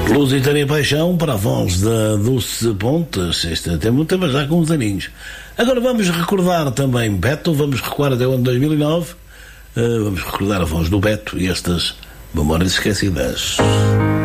Lusitânia Paixão para a voz da Dulce Pontes. Este tema já com uns aninhos. Agora vamos recordar também Beto, vamos recuar até o ano 2009. Vamos recordar a voz do Beto e estas memórias esquecidas.